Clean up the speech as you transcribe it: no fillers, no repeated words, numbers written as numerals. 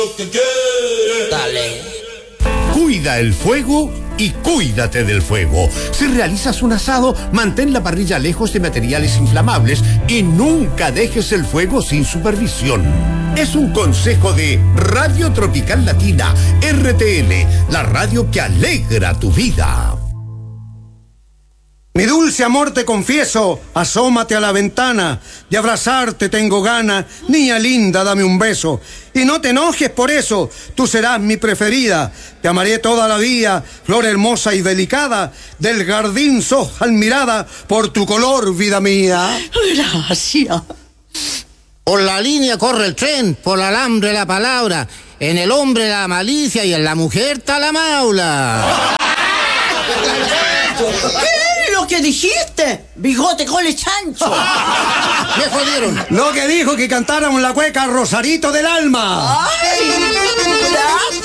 Dale. Cuida el fuego y cuídate del fuego. Si realizas un asado, mantén la parrilla lejos de materiales inflamables y nunca dejes el fuego sin supervisión. Es un consejo de Radio Tropical Latina, RTL, la radio que alegra tu vida. Mi dulce amor, te confieso, asómate a la ventana, de abrazarte tengo gana, niña linda, dame un beso. Y no te enojes por eso, tú serás mi preferida, te amaré toda la vida, flor hermosa y delicada, del jardín sos admirada, por tu color, vida mía. Gracias. Por la línea corre el tren, por el alambre la palabra, en el hombre la malicia y en la mujer está la maula. ¿Qué dijiste? Bigote cole chancho. Me jodieron. Lo que dijo que cantáramos la cueca Rosarito del Alma. ¡Ay!